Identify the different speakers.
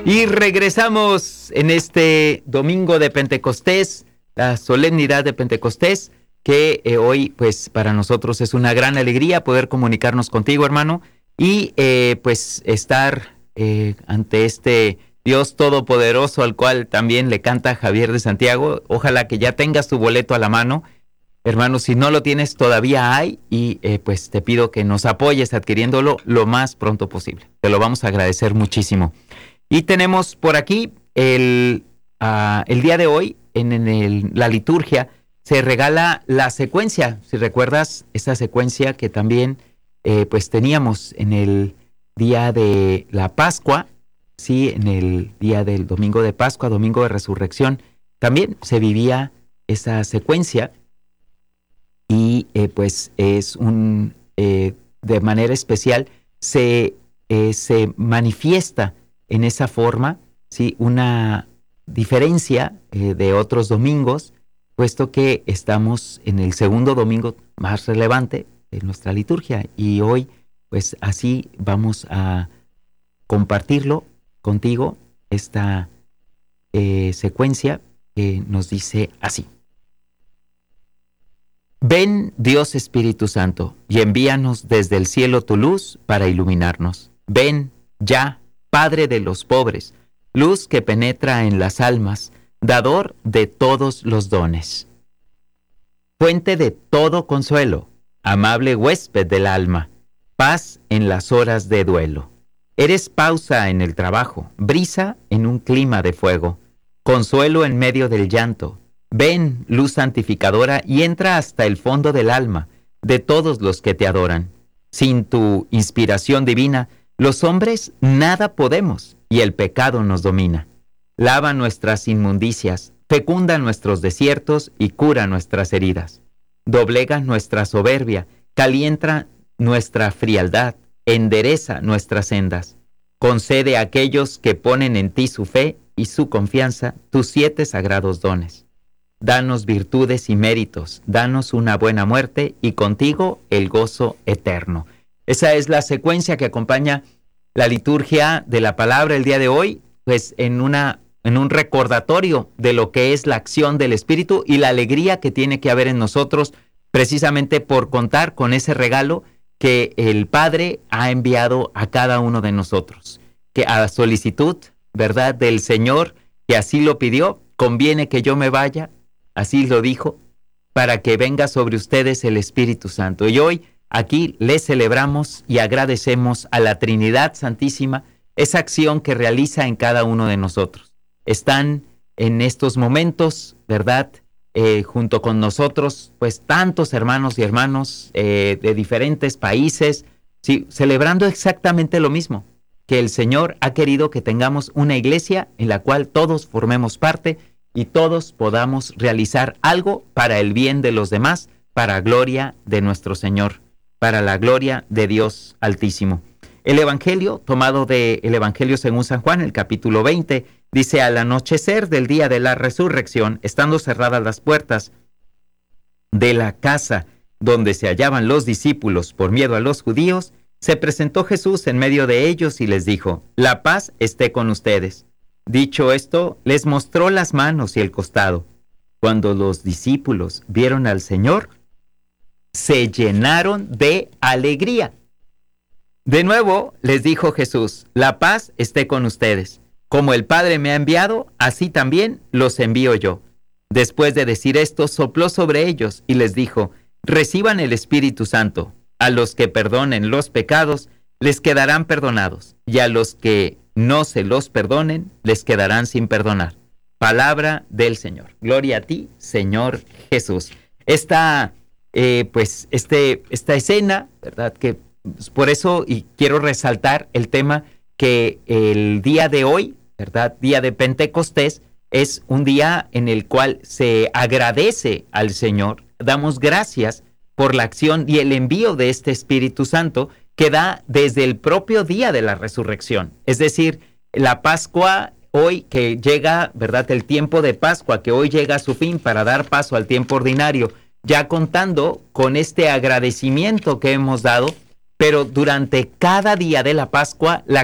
Speaker 1: Y regresamos en este domingo de Pentecostés, la solemnidad de Pentecostés, que hoy pues para nosotros es una gran alegría poder comunicarnos contigo, hermano, y pues estar ante este Dios Todopoderoso al cual también le canta Javier de Santiago. Ojalá que ya tengas tu boleto a la mano. Hermano, si no lo tienes, todavía hay y pues te pido que nos apoyes adquiriéndolo lo más pronto posible. Te lo vamos a agradecer muchísimo. Y tenemos por aquí el día de hoy, en la liturgia, se regala la secuencia. Si recuerdas, esa secuencia que también pues teníamos en el día de la Pascua, sí, en el día del domingo de Pascua, domingo de Resurrección, también se vivía esa secuencia. Y pues es de manera especial se manifiesta en esa forma, ¿sí? Una diferencia de otros domingos, puesto que estamos en el segundo domingo más relevante de nuestra liturgia, y hoy pues así vamos a compartirlo contigo, esta secuencia que nos dice así. Ven, Dios Espíritu Santo, y envíanos desde el cielo tu luz para iluminarnos. Ven, ya, Padre de los pobres, luz que penetra en las almas, dador de todos los dones. Fuente de todo consuelo, amable huésped del alma, paz en las horas de duelo. Eres pausa en el trabajo, brisa en un clima de fuego, consuelo en medio del llanto. Ven, luz santificadora, y entra hasta el fondo del alma de todos los que te adoran. Sin tu inspiración divina, los hombres nada podemos, y el pecado nos domina. Lava nuestras inmundicias, fecunda nuestros desiertos y cura nuestras heridas. Doblega nuestra soberbia, calienta nuestra frialdad, endereza nuestras sendas. Concede a aquellos que ponen en ti su fe y su confianza tus 7 sagrados dones. Danos virtudes y méritos, danos una buena muerte y contigo el gozo eterno. Esa es la secuencia que acompaña la liturgia de la palabra el día de hoy, pues en un recordatorio de lo que es la acción del Espíritu y la alegría que tiene que haber en nosotros, precisamente por contar con ese regalo que el Padre ha enviado a cada uno de nosotros, que a solicitud, ¿verdad?, del Señor, que así lo pidió, conviene que yo me vaya. Así lo dijo, para que venga sobre ustedes el Espíritu Santo. Y hoy aquí le celebramos y agradecemos a la Trinidad Santísima esa acción que realiza en cada uno de nosotros. Están en estos momentos, ¿verdad?, junto con nosotros, pues tantos hermanos y hermanos de diferentes países, sí, celebrando exactamente lo mismo, que el Señor ha querido que tengamos una iglesia en la cual todos formemos parte y todos podamos realizar algo para el bien de los demás, para gloria de nuestro Señor, para la gloria de Dios Altísimo. El Evangelio, tomado del Evangelio según San Juan, el capítulo 20, dice: al anochecer del día de la resurrección, estando cerradas las puertas de la casa donde se hallaban los discípulos por miedo a los judíos, se presentó Jesús en medio de ellos y les dijo: la paz esté con ustedes. Dicho esto, les mostró las manos y el costado. Cuando los discípulos vieron al Señor, se llenaron de alegría. De nuevo les dijo Jesús: la paz esté con ustedes. Como el Padre me ha enviado, así también los envío yo. Después de decir esto, sopló sobre ellos y les dijo: reciban el Espíritu Santo. A los que perdonen los pecados, les quedarán perdonados, y a los que no se los perdonen, les quedarán sin perdonar. Palabra del Señor. Gloria a ti, Señor Jesús. Esta escena, ¿verdad?, que por eso, y quiero resaltar el tema, que el día de hoy, ¿verdad?, día de Pentecostés, es un día en el cual se agradece al Señor, damos gracias por la acción y el envío de este Espíritu Santo que da desde el propio día de la resurrección. Es decir, la Pascua hoy que llega, ¿verdad?, el tiempo de Pascua, que hoy llega a su fin para dar paso al tiempo ordinario, ya contando con este agradecimiento que hemos dado, pero durante cada día de la Pascua, la